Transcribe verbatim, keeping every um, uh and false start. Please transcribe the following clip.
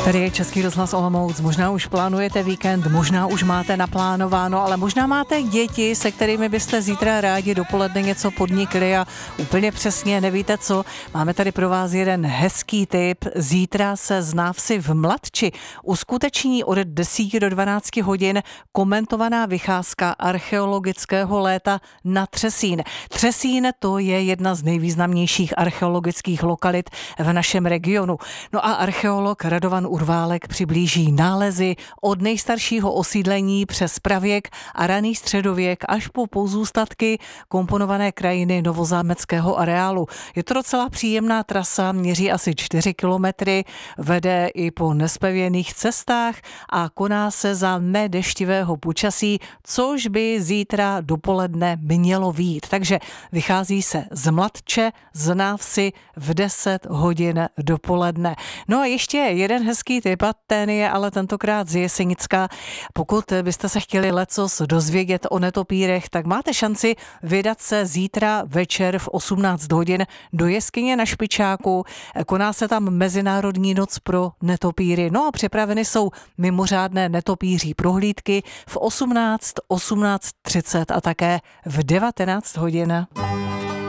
Tady je Český rozhlas Olomouc. Možná už plánujete víkend, možná už máte naplánováno, ale možná máte děti, se kterými byste zítra rádi dopoledne něco podnikli a úplně přesně nevíte co. Máme tady pro vás jeden hezký tip. Zítra se z návsi v Mladči uskuteční od deseti do dvanácti hodin komentovaná vycházka archeologického léta na Třesín. Třesín to je jedna z nejvýznamnějších archeologických lokalit v našem regionu. No a archeolog Radovan Urválek přiblíží nálezy od nejstaršího osídlení přes pravěk a raný středověk až po pozůstatky komponované krajiny novozámeckého areálu. Je to docela příjemná trasa, měří asi čtyři kilometry, vede i po nespevněných cestách a koná se za nedeštivého počasí, což by zítra dopoledne mělo vyjít. Takže vychází se z Mladče, z návsi v deset hodin dopoledne. No a ještě jeden hezký tip, a ten je ale tentokrát z Jesenicka. Pokud byste se chtěli lecos dozvědět o netopírech, tak máte šanci vydat se zítra večer v osmnáct hodin do jeskyně na Špičáku. Koná se tam Mezinárodní noc pro netopíry. No a připraveny jsou mimořádné netopíří prohlídky v osmnáct, osmnáct třicet a také v devatenáct hodin.